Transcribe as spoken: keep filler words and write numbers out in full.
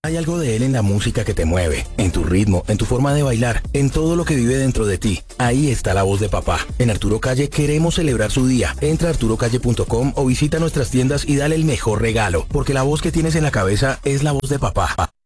Hay algo de él en la música que te mueve, en tu ritmo, en tu forma de bailar, en todo lo que vive dentro de ti. Ahí está la voz de papá. En Arturo Calle queremos celebrar su día. Entra a arturo calle punto com o visita nuestras tiendas y dale el mejor regalo, porque la voz que tienes en la cabeza es la voz de papá.